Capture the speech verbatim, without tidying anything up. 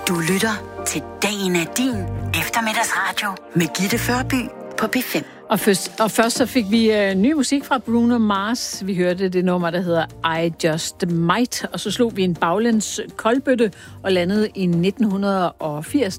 Du lytter til Dagen er din eftermiddagsradio med Gitte Førby på P fem. Og først, og først så fik vi uh, ny musik fra Bruno Mars. Vi hørte det nummer, der hedder I Just Might. Og så slog vi en baglæns koldbøtte og landede i nitten firs,